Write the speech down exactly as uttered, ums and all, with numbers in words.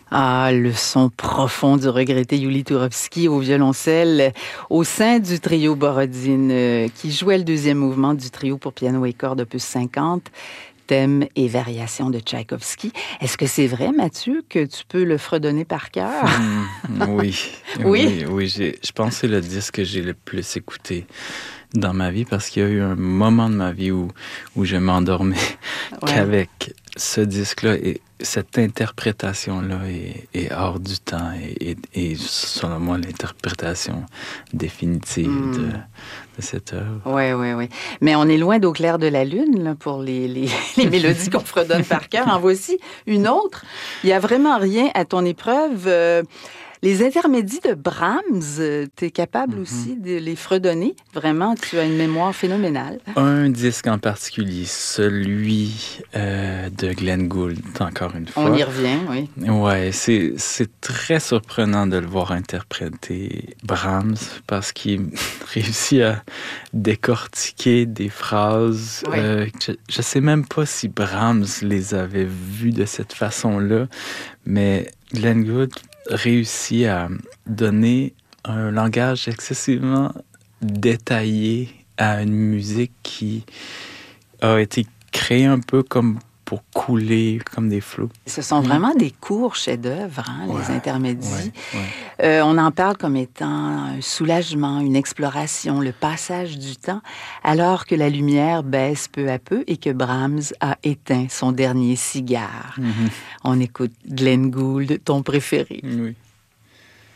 Ah, le son profond du regretté Yuli Turovsky au violoncelle au sein du trio Borodine euh, qui jouait le deuxième mouvement du trio pour piano et cordes opus cinquante, thèmes et variations de Tchaïkovski. Est-ce que c'est vrai, Mathieu, que tu peux le fredonner par cœur? Mmh, oui, oui, oui, oui j'ai, je pense que c'est le disque que j'ai le plus écouté dans ma vie parce qu'il y a eu un moment de ma vie où, où je m'endormais ouais. qu'avec ce disque-là et cette interprétation-là est, est hors du temps et, et, et selon moi l'interprétation définitive mm. de, de cette œuvre. Oui, oui, oui. Mais on est loin d'Au clair de la lune là, pour les, les, les mélodies qu'on fredonne par cœur. En voici une autre. Il n'y a vraiment rien à ton épreuve. Euh, Les intermédiaires de Brahms, tu es capable mm-hmm. aussi de les fredonner. Vraiment, tu as une mémoire phénoménale. Un disque en particulier, celui euh, de Glenn Gould, encore une fois. On y revient, oui. Ouais, c'est, c'est très surprenant de le voir interpréter Brahms parce qu'il réussit à décortiquer des phrases. Ouais. Euh, je, je sais même pas si Brahms les avait vues de cette façon-là, mais Glenn Gould réussit à donner un langage excessivement détaillé à une musique qui a été créée un peu comme pour couler comme des flots. Ce sont vraiment des courts chefs-d'œuvre, hein, ouais, les intermédiaires. Ouais, ouais. Euh, on en parle comme étant un soulagement, une exploration, le passage du temps, alors que la lumière baisse peu à peu et que Brahms a éteint son dernier cigare. Mm-hmm. On écoute Glenn Gould, ton préféré. Oui.